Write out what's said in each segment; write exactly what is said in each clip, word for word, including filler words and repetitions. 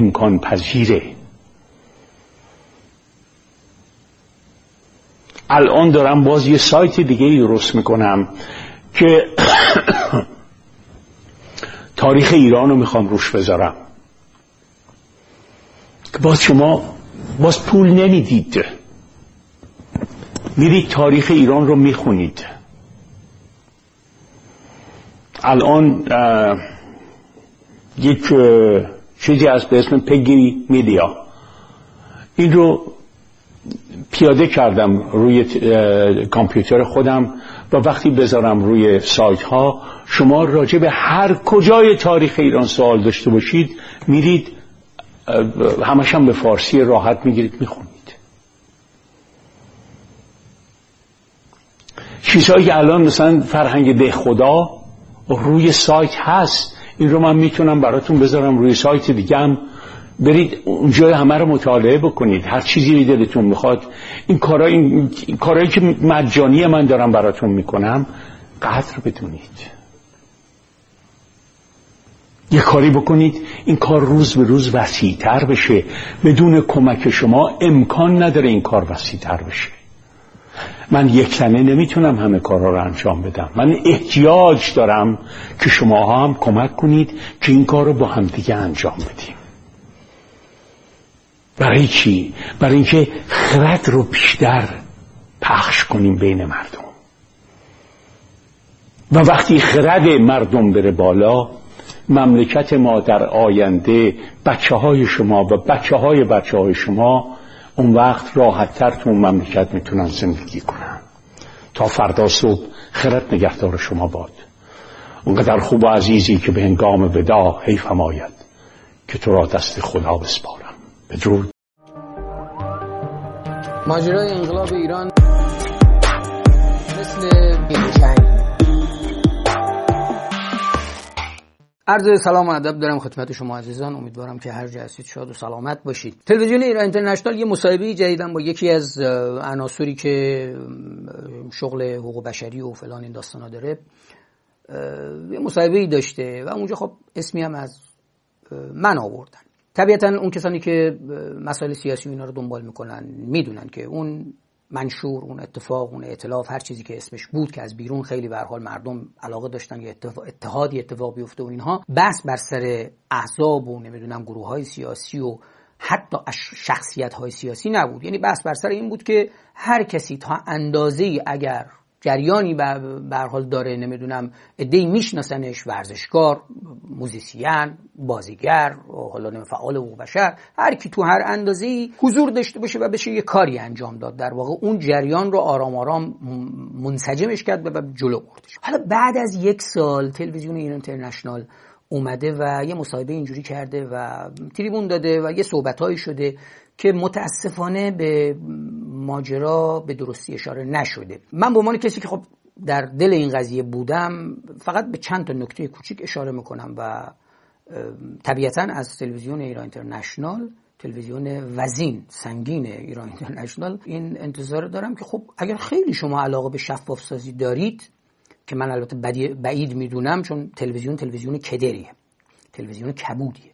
امکان پذیره. الان دارم باز یه سایت دیگه ای درست میکنم که تاریخ ایران رو میخوام روش بذارم. باز شما باز پول نمیدید، میرید تاریخ ایران رو میخونید. الان یک چیزی هست به اسم پگی میدیا، این رو پیاده کردم روی کامپیوتر خودم و وقتی بذارم روی سایت ها شما راجع به هر کجای تاریخ ایران سوال داشته باشید میرید، همش هم به فارسی راحت میگیرید میخونید. چیزهایی که الان مثلا فرهنگ ده خدا روی سایت هست، این رو من میتونم براتون بذارم روی سایت دیگه هم، برید اونجا همه رو مطالعه بکنید، هر چیزی دلتون میخواد. این کارا این, این کارهایی که مجانی من دارم براتون میکنم قدر بدونید، یه کاری بکنید این کار روز به روز وسیع‌تر بشه. بدون کمک شما امکان نداره این کار وسیع‌تر بشه. من یک تنه نمیتونم همه کارها رو انجام بدم، من احتیاج دارم که شما هم کمک کنید که این کار رو با هم دیگه انجام بدیم. برای چی؟ برای اینکه خرد رو بیشتر پخش کنیم بین مردم، و وقتی خرد مردم بره بالا، مملکت ما در آینده، بچه های شما و بچه های بچه های شما اون وقت راحت تر تو اون مملکت میتونن زندگی کنن. تا فردا صبح خرد نگهدار شما باد. اونقدر خوب و عزیزی که به هنگام وداع حیفم آید که تو را دست خدا بسپارم. بدرود. ماجرای انقلاب ایران مثل جنگ. عرض سلام و ادب دارم خدمت شما عزیزان، امیدوارم که هر جا هستید شاد و سلامت باشید. تلویزیون ایران اینترنشنال یه مصاحبه جدیدن با یکی از عناصری که شغل حقوق بشری و فلان این داستانا داره، یه مصاحبه‌ای داشته و اونجا خب اسمی هم از من آوردن. طبیعتا اون کسانی که مسائل سیاسی و اینا رو دنبال میکنن میدونن که اون منشور، اون اتفاق، اون ائتلاف، هر چیزی که اسمش بود که از بیرون خیلی به هر حال مردم علاقه داشتن یه اتحادی اتفاق بیفته و اینها، بس بر سر احزاب و نمیدونم گروه‌های سیاسی و حتی شخصیت‌های سیاسی نبود. یعنی بس بر سر این بود که هر کسی تا اندازه‌ای اگر جریانی به هر حال داره، نمیدونم عده‌ای میشناسنش، ورزشکار، موزیسین، بازیگر، حالا نمیدونم فعال حقوق بشر، هر کی تو هر اندازه‌ای حضور داشته باشه و بشه یه کاری انجام داد، در واقع اون جریان رو آرام آرام منسجمش کرد و جلو بردش. حالا بعد از یک سال تلویزیون ایران اینترنشنال اومده و یه مصاحبه اینجوری کرده و تریبون داده و یه صحبتایی شده که متاسفانه به ماجرا به درستی اشاره نشده. من به عنوان کسی که خب در دل این قضیه بودم فقط به چند تا نکته کوچیک اشاره میکنم و طبیعتاً از تلویزیون ایران اینترنشنال، تلویزیون وزین سنگین ایران اینترنشنال، این انتظار دارم که خب اگر خیلی شما علاقه به شفاف سازی دارید، که من البته بعید میدونم چون تلویزیون تلویزیون کدریه، تلویزیون کبودیه،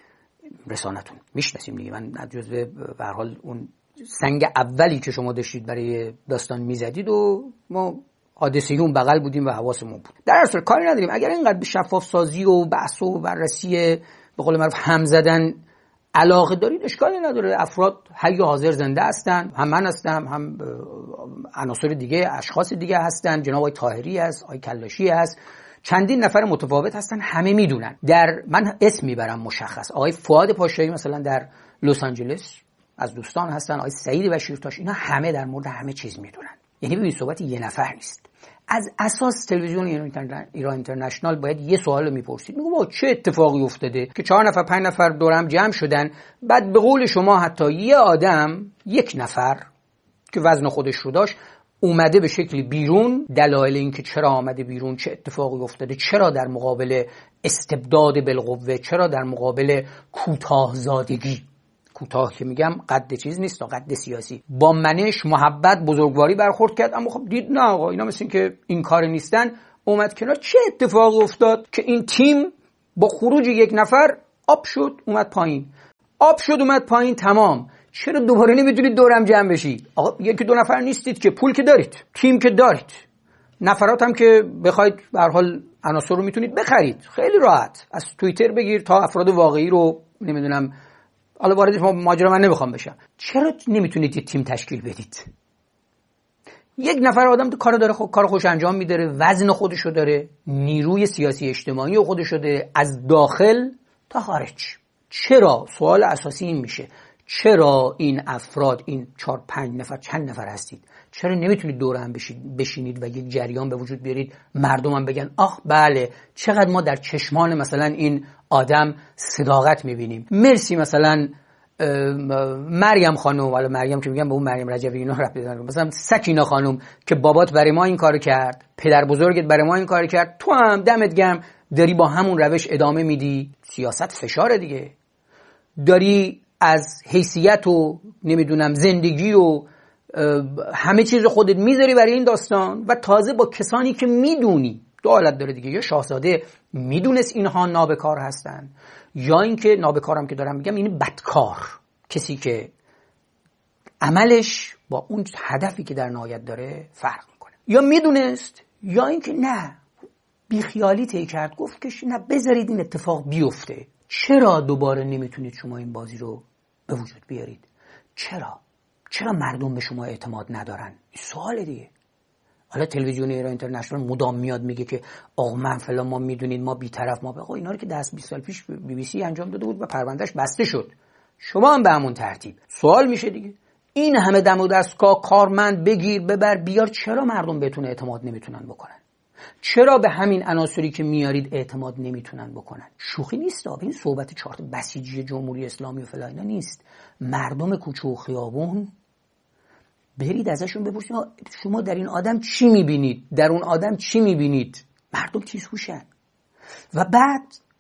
رسانتون میشناسیم دیگه. من از جزو به هر حال اون سنگ اولی که شما داشتید برای داستان میزدید و ما حادثه‌ای اون بغل بودیم و حواسمون بود. در اصل کاری نداریم. اگر اینقدر به شفاف سازی و بحث و بررسی به قول معروف هم زدن علاقه دارید، اشکالی نداره. افراد حی و حاضر زنده هستن، هم من هستم، هم عناصر دیگه، اشخاص دیگه هستن، جناب آقای طاهری هست، آقای کلاشی هست، چندین نفر متفاوت هستن، همه میدونن. در من اسم میبرم مشخص، آقای فؤاد پاشایی مثلا در لس آنجلس از دوستان هستن، آقای سعید بشیرتاش، اینا همه در مورد همه چیز میدونن. یعنی ببین صحبت یه نفر نیست. از اساس تلویزیون ایران اینترنشنال باید یه سوال رو میپرسید، میگه با چه اتفاقی افتاده که چهار نفر پنج نفر دورم جمع شدن، بعد به قول شما حتی یه آدم، یک نفر که وزن خودش رو داشت، اومده به شکلی بیرون، دلایل این که چرا آمده بیرون، چه اتفاقی افتاده، چرا در مقابل استبداد بالقوه، چرا در مقابل کوتاه‌زادگی، کوتاه که میگم قد چیز نیست، قد سیاسی، با منش محبت بزرگواری برخورد کرد، اما خب دید نه آقا اینا مثل این که این کار نیستن، اومد کنار. چه اتفاقی افتاد که این تیم با خروج یک نفر آب شد، اومد پایین؟ آب شد اومد پایین، تمام. چرا دوباره نمیتونید دورم جمع بشید؟ آقا یکی دو نفر نیستید که، پول که دارید، تیم که دارید، نفرات هم که بخواید به هر حال عناصر رو میتونید بخرید خیلی راحت. از توییتر بگیر تا افراد واقعی رو نمیدونم، حالا وارد ماجرا من نمیخوام بشم. چرا نمیتونید یه تیم تشکیل بدید؟ یک نفر آدم تو کارو داره، خب کار خوش انجام میده، وزن خودشو داره، نیروی سیاسی اجتماعی خودشو داره، از داخل تا خارج. چرا؟ سوال اساسی این میشه چرا این افراد، این چهار پنج نفر، چند نفر هستید، چرا نمیتونید دور هم بشینید و یک جریان به وجود بیارید، مردم هم بگن آخ بله چقدر ما در چشمان مثلا این آدم صداقت میبینیم. مرسی مثلا مریم خانم، ولی مریم که میگم به اون مریم رجبی اینا رفت بزنم، مثلا سکینه خانم که بابات برای ما این کارو کرد، پدر بزرگت برای ما این کارو کرد، تو هم دمت گرم داری با همون روش ادامه میدی. سیاست فشاره دیگه، داری از حیثیت و نمیدونم زندگی و همه چیز خودت میذاری برای این داستان و تازه با کسانی که میدونی. دو حالت داره دیگه، یا شاهزاده میدونست اینها نابکار هستن، یا اینکه نابکارم که دارم میگم این بدکار، کسی که عملش با اون هدفی که در نهایت داره فرق میکنه. یا میدونست یا اینکه نه بیخیالی طی کرد، گفت که نه بذارید این اتفاق بیفته. چرا دوباره نمیتونید شما این بازی رو به وجود بیارید؟ چرا؟ چرا مردم به شما اعتماد ندارن؟ این سوال دیگه. حالا تلویزیون ایران اینترنشنال مدام میاد میگه که آقا من فلان، ما میدونید، ما بی‌طرف، ما آقا اینا رو که دست بیست سال پیش بی بی سی انجام داده بود و پروندهش بسته شد. شما هم به همون ترتیب. سوال میشه دیگه، این همه دم و دستگاه، کارمند، بگیر ببر بیار، چرا مردم بهتون اعتماد نمیتونن بکنن؟ چرا به همین عناصری که میارید اعتماد نمیتونن بکنن؟ شوخی نیست، این صحبت چارت بسیجی جمهوری اسلامی و فلان نیست. مردم کوچه و خیابون برید ازشون بپرسید شما در این آدم چی میبینید، در اون آدم چی میبینید. مردم تیزهوشن. و بعد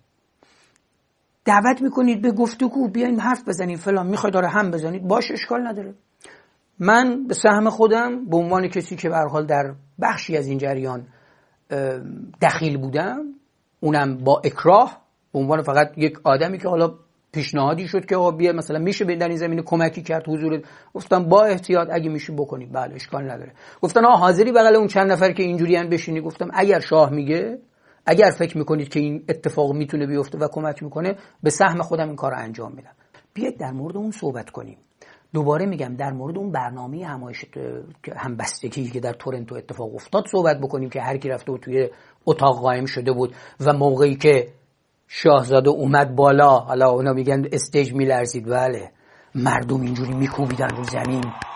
دعوت میکنید به گفتگو، بیاین حرف بزنید فلان، میخواید داره هم بزنید، باشه اشکال نداره. من به سهم خودم به عنوان کسی که به هر حال در بخشی از این جریان دخیل بودم، اونم با اکراه، به عنوان فقط یک آدمی که حالا پیشنهادی شد که آقا بیا مثلا میشه به در این زمینه کمکی کرد حضور، گفتم با احتیاط اگه میشه بکنید، بله اشکال نداره. گفتن آ حاضری بغل اون چند نفر که اینجوری ان بشینی؟ گفتم اگر شاه میگه، اگر فکر میکنید که این اتفاق میتونه بیفته و کمک میکنه، به سهم خودم این کارو انجام میدم. بیاید در مورد اون صحبت کنیم. دوباره میگم در مورد اون برنامه همایش همبستگی که در تورنتو اتفاق افتاد صحبت بکنیم که هر کی رفته و توی اتاق قائم شده بود و موقعی که شاهزاده اومد بالا، حالا اونا میگن استیج میلرزید، بله مردم اینجوری میکوبیدن رو زمین.